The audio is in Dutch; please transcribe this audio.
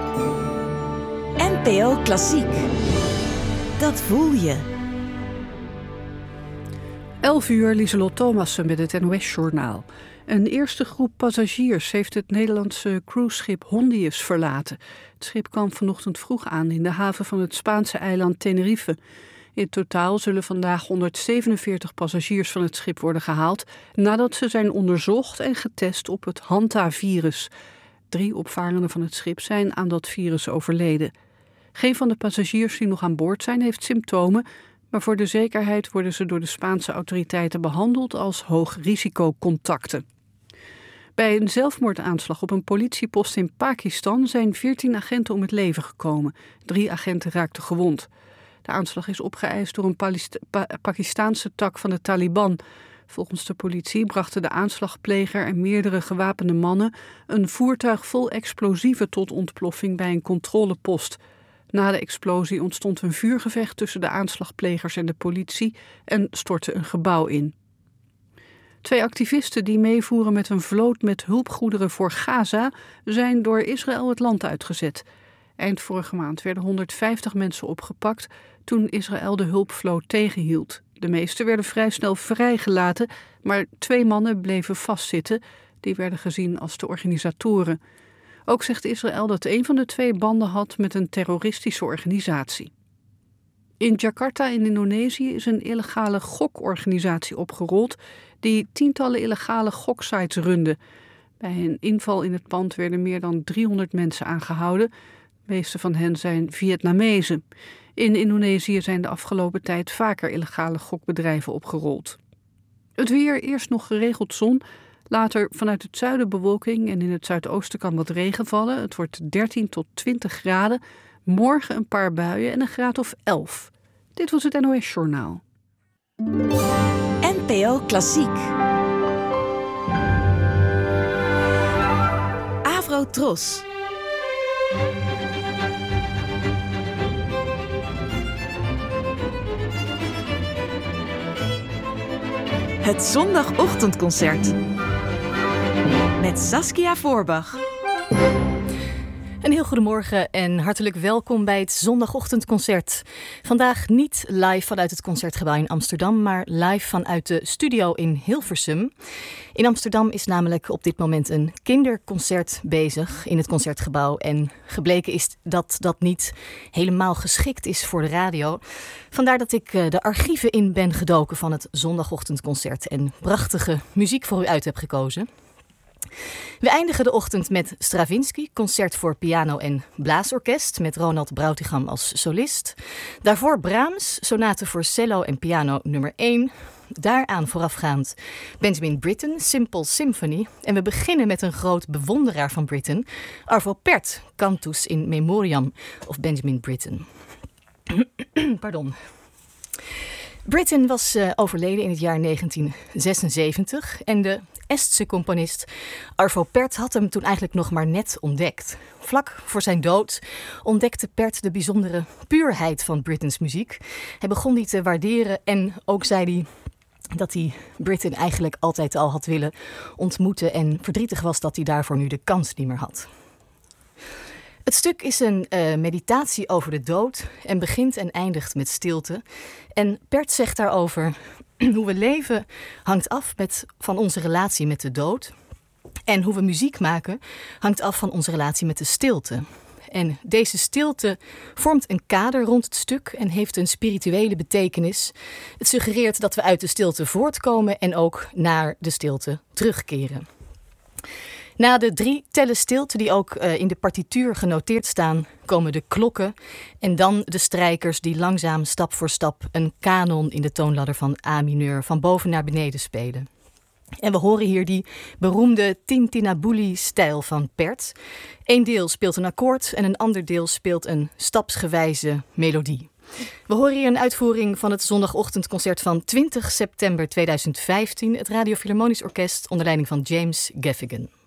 NPO Klassiek. Dat voel je. 11:00, Lieselot Thomassen met het NOS-journaal. Een eerste groep passagiers heeft het Nederlandse cruiseschip Hondius verlaten. Het schip kwam vanochtend vroeg aan in de haven van het Spaanse eiland Tenerife. In totaal zullen vandaag 147 passagiers van het schip worden gehaald, nadat ze zijn onderzocht en getest op het Hanta-virus. 3 opvarenden van het schip zijn aan dat virus overleden. Geen van de passagiers die nog aan boord zijn heeft symptomen, maar voor de zekerheid worden ze door de Spaanse autoriteiten behandeld als hoogrisicocontacten. Bij een zelfmoordaanslag op een politiepost in Pakistan zijn 14 agenten om het leven gekomen. 3 agenten raakten gewond. De aanslag is opgeëist door een Pakistaanse tak van de Taliban. Volgens de politie brachten de aanslagpleger en meerdere gewapende mannen een voertuig vol explosieven tot ontploffing bij een controlepost. Na de explosie ontstond een vuurgevecht tussen de aanslagplegers en de politie en stortte een gebouw in. 2 activisten die meevoeren met een vloot met hulpgoederen voor Gaza zijn door Israël het land uitgezet. Eind vorige maand werden 150 mensen opgepakt toen Israël de hulpvloot tegenhield. De meeste werden vrij snel vrijgelaten, maar 2 mannen bleven vastzitten. Die werden gezien als de organisatoren. Ook zegt Israël dat een van de 2 banden had met een terroristische organisatie. In Jakarta in Indonesië is een illegale gokorganisatie opgerold die tientallen illegale goksites runde. Bij een inval in het pand werden meer dan 300 mensen aangehouden. De meeste van hen zijn Vietnamezen. In Indonesië zijn de afgelopen tijd vaker illegale gokbedrijven opgerold. Het weer, eerst nog geregeld zon. Later vanuit het zuiden bewolking en in het zuidoosten kan wat regen vallen. Het wordt 13 tot 20 graden. Morgen een paar buien en een graad of 11. Dit was het NOS Journaal. NPO Klassiek. Avro Tros. Het zondagochtendconcert. Met Saskia Voorbach. Een heel goedemorgen en hartelijk welkom bij het zondagochtendconcert. Vandaag niet live vanuit het Concertgebouw in Amsterdam, maar live vanuit de studio in Hilversum. In Amsterdam is namelijk op dit moment een kinderconcert bezig in het Concertgebouw. En gebleken is dat dat niet helemaal geschikt is voor de radio. Vandaar dat ik de archieven in ben gedoken van het zondagochtendconcert en prachtige muziek voor u uit heb gekozen. We eindigen de ochtend met Stravinsky, concert voor piano en blaasorkest met Ronald Brautigam als solist. Daarvoor Brahms, sonate voor cello en piano nummer 1. Daaraan voorafgaand Benjamin Britten, Simple Symphony. En we beginnen met een groot bewonderaar van Britten, Arvo Pärt, Cantus in Memoriam of Benjamin Britten. Pardon. Britten was overleden in het jaar 1976 en de Estse componist Arvo Pärt had hem toen eigenlijk nog maar net ontdekt. Vlak voor zijn dood ontdekte Pärt de bijzondere puurheid van Brittens muziek. Hij begon die te waarderen en ook zei hij dat hij Britten eigenlijk altijd al had willen ontmoeten en verdrietig was dat hij daarvoor nu de kans niet meer had. Het stuk is een meditatie over de dood en begint en eindigt met stilte. En Pärt zegt daarover: hoe we leven hangt af van onze relatie met de dood. En hoe we muziek maken hangt af van onze relatie met de stilte. En deze stilte vormt een kader rond het stuk en heeft een spirituele betekenis. Het suggereert dat we uit de stilte voortkomen en ook naar de stilte terugkeren. Na de 3 tellen stilte die ook in de partituur genoteerd staan, komen de klokken en dan de strijkers die langzaam stap voor stap een kanon in de toonladder van A mineur van boven naar beneden spelen. En we horen hier die beroemde Tintinnabuli-stijl van Pärt. Eén deel speelt een akkoord en een ander deel speelt een stapsgewijze melodie. We horen hier een uitvoering van het zondagochtendconcert van 20 september 2015, het Radio Philharmonisch Orkest onder leiding van James Gaffigan.